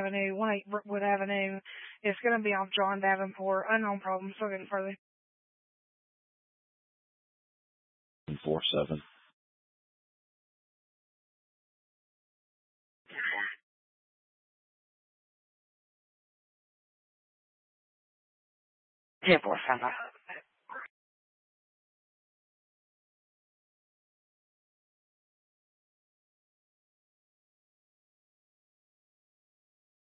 Avenue, 18 Brookwood Avenue. It's going to be off John Davenport. Unknown problem. Still getting further. 4-7. Yeah, 4-7.